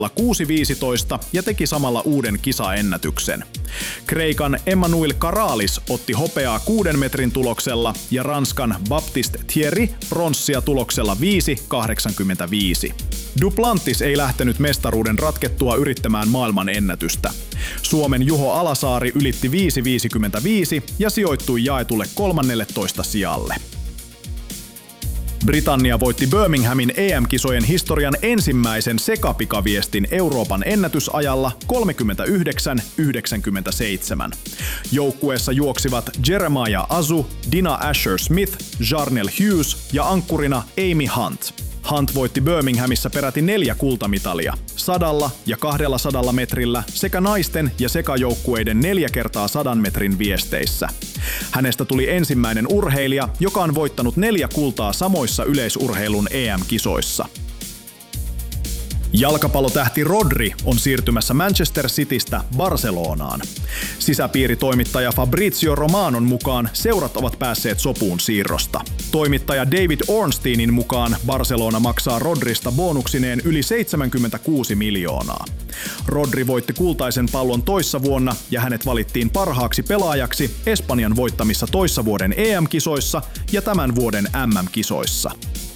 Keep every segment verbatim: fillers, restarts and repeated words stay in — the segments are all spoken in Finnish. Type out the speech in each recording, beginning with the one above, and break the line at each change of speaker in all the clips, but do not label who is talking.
kuusi viisitoista ja teki samalla uuden kisaennätyksen. Kreikan Emmanuel Karalis otti hopeaa kuuden metrin tuloksella ja Ranskan Baptiste Thierry pronssia tuloksella viisi kahdeksankymmentäviisi. Duplantis ei lähtenyt mestaruuden ratkettua yrittämään maailman ennätystä. Suomen Juho Alasaari ylitti viisi viisikymmentäviisi ja sijoittui jaetulle kolmannelletoista sijalle. Britannia voitti Birminghamin E M-kisojen historian ensimmäisen sekapikaviestin Euroopan ennätysajalla kolmekymmentäyhdeksän yhdeksänkymmentäseitsemän. Joukkueessa juoksivat Jeremiah Azu, Dina Asher-Smith, Jarnell Hughes ja ankkurina Amy Hunt. Hunt voitti Birminghamissa peräti neljä kultamitalia, sadalla ja kahdella sadalla metrillä sekä naisten ja sekajoukkueiden neljä kertaa sadan metrin viesteissä. Hänestä tuli ensimmäinen urheilija, joka on voittanut neljä kultaa samoissa yleisurheilun E M-kisoissa. Jalkapallotähti Rodri on siirtymässä Manchester Citystä Barcelonaan. Sisäpiiritoimittaja Fabrizio Romanon mukaan seurat ovat päässeet sopuun siirrosta. Toimittaja David Ornsteinin mukaan Barcelona maksaa Rodrista bonuksineen yli seitsemänkymmentäkuusi miljoonaa. Rodri voitti kultaisen pallon toissa vuonna ja hänet valittiin parhaaksi pelaajaksi Espanjan voittamissa toissa vuoden E M-kisoissa ja tämän vuoden M M-kisoissa.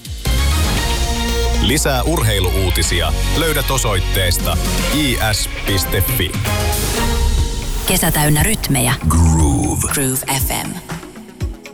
Lisää urheiluuutisia löydät osoitteesta i s piste f i.
Kesä täynnä rytmejä.
Groove.
Groove F M.